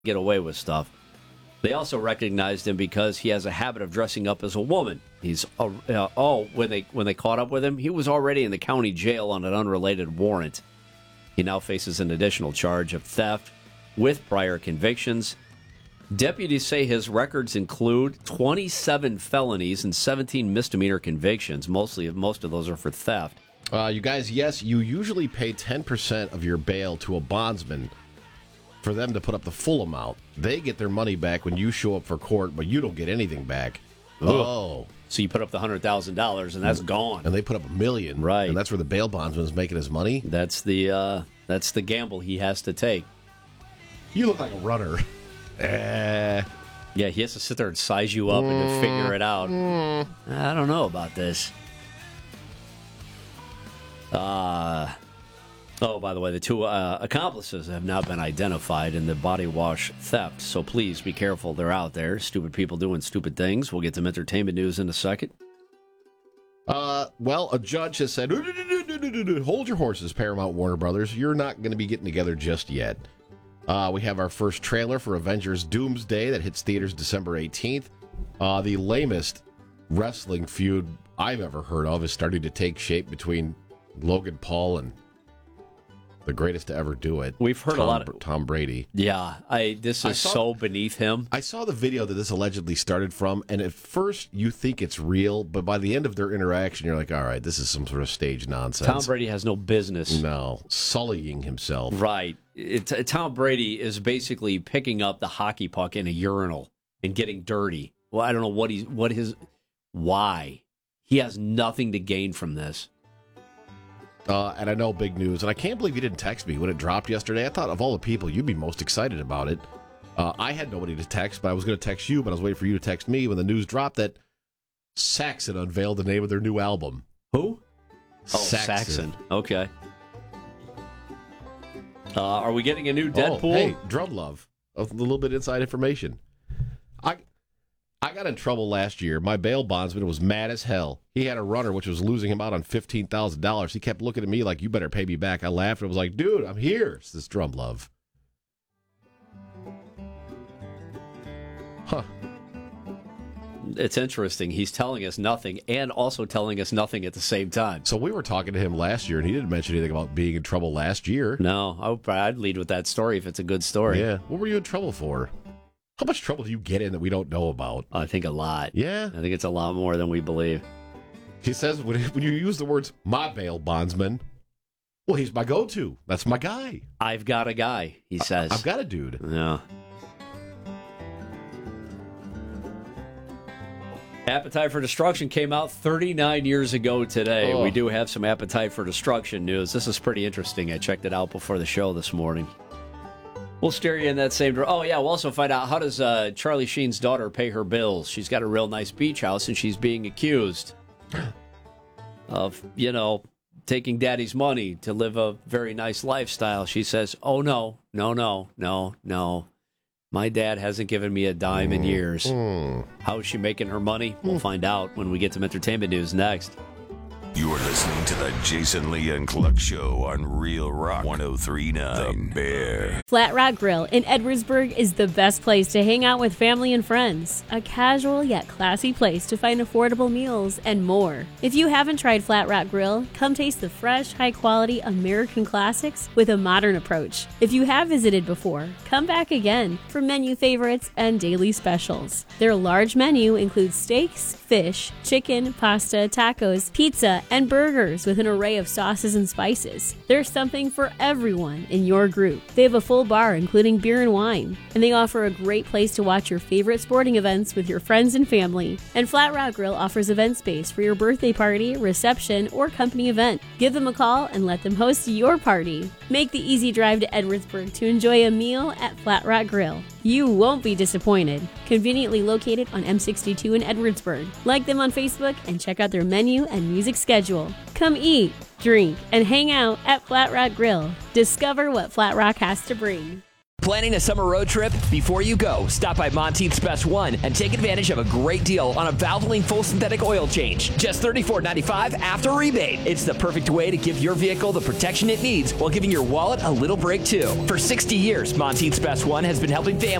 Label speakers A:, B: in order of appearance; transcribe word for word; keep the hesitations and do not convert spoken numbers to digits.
A: get away with stuff. They also recognized him because he has a habit of dressing up as a woman. He's uh, uh, oh, when they when they caught up with him, he was already in the county jail on an unrelated warrant. He now faces an additional charge of theft with prior convictions. Deputies say his records include twenty-seven felonies and seventeen misdemeanor convictions. Mostly, most of those are for theft.
B: Uh, you guys, yes, you usually pay ten percent of your bail to a bondsman for them to put up the full amount. They get their money back when you show up for court, but you don't get anything back.
A: Ugh.
B: Oh.
A: So you put up the one hundred thousand dollars, and that's gone.
B: And they put up a million.
A: Right.
B: And that's where the bail bondsman's making his money.
A: That's the uh, that's the gamble he has to take.
B: You look like a runner. eh.
A: Yeah, he has to sit there and size you up mm. and to figure it out. Mm. I don't know about this. Uh, oh, by the way, the two uh, accomplices have now been identified in the body wash theft. So please be careful. They're out there. Stupid people doing stupid things. We'll get some entertainment news in a second.
B: Uh, well, a judge has said, hold your horses, Paramount Warner Brothers. You're not going to be getting together just yet. Uh, we have our first trailer for Avengers Doomsday that hits theaters December eighteenth. Uh, the lamest wrestling feud I've ever heard of is starting to take shape between Logan Paul and the greatest to ever do it.
A: We've heard
B: Tom,
A: a lot of
B: Tom Brady.
A: Yeah, I this is
B: saw,
A: so beneath him.
B: I saw the video that this allegedly started from, and at first you think it's real, but by the end of their interaction, you're like, all right, this is some sort of stage nonsense.
A: Tom Brady has no business.
B: No, sullying himself.
A: Right. It, it, Tom Brady is basically picking up the hockey puck in a urinal and getting dirty. Well, I don't know what he's what his why. He has nothing to gain from this.
B: Uh, and I know big news, and I can't believe you didn't text me when it dropped yesterday. I thought of all the people, you'd be most excited about it. Uh, I had nobody to text, but I was going to text you, but I was waiting for you to text me when the news dropped that Saxon unveiled the name of their new album.
A: Who? Oh,
B: Saxon.
A: Saxon. Okay. Uh, are we getting a new Deadpool?
B: Oh, hey, Drum Love. A little bit inside information. I I got in trouble last year. My bail bondsman was mad as hell. He had a runner which was losing him out on fifteen thousand dollars. He kept looking at me like, you better pay me back. I laughed and was like, dude, I'm here. It's this Drum Love. Huh.
A: It's interesting. He's telling us nothing and also telling us nothing at the same time.
B: So we were talking to him last year, and he didn't mention anything about being in trouble last year.
A: No, I would, I'd lead with that story if it's a good story.
B: Yeah. What were you in trouble for? How much trouble do you get in that we don't know about?
A: I think a lot.
B: Yeah?
A: I think it's a lot more than we believe.
B: He says, when, when you use the words, my bail bondsman, well, he's my go-to. That's my guy.
A: I've got a guy, he says.
B: I, I've got a dude.
A: Yeah. Appetite for Destruction came out thirty-nine years ago today.
B: Oh.
A: We do have some Appetite for Destruction news. This is pretty interesting. I checked it out before the show this morning. We'll steer you in that same direction. Oh, yeah, we'll also find out how does uh, Charlie Sheen's daughter pay her bills. She's got a real nice beach house, and she's being accused of, you know, taking daddy's money to live a very nice lifestyle. She says, oh, no, no, no, no, no. My dad hasn't given me a dime in years.
B: Mm.
A: How is she making her money? We'll find out when we get some entertainment news next.
C: You're listening to the Jason Lee and Cluck Show on Real Rock one oh three point nine. The Bear.
D: Flat Rock Grill in Edwardsburg is the best place to hang out with family and friends. A casual yet classy place to find affordable meals and more. If you haven't tried Flat Rock Grill, come taste the fresh, high-quality American classics with a modern approach. If you have visited before, come back again for menu favorites and daily specials. Their large menu includes steaks, fish, chicken, pasta, tacos, pizza, and burgers with an array of sauces and spices. There's something for everyone in your group. They have a full bar including beer and wine, and they offer a great place to watch your favorite sporting events with your friends and family. And Flat Rock Grill offers event space for your birthday party, reception, or company event. Give them a call and let them host your party. Make the easy drive to Edwardsburg to enjoy a meal at Flat Rock Grill. You won't be disappointed. Conveniently located on M sixty-two in Edwardsburg. Like them on Facebook and check out their menu and music schedule. Come eat, drink, and hang out at Flat Rock Grill. Discover what Flat Rock has to bring.
E: Planning a summer road trip? Before you go, stop by Monteith's Best One and take advantage of a great deal on a Valvoline full synthetic oil change. Just thirty-four ninety-five after rebate. It's the perfect way to give your vehicle the protection it needs while giving your wallet a little break too. For sixty years, Monteith's Best One has been helping families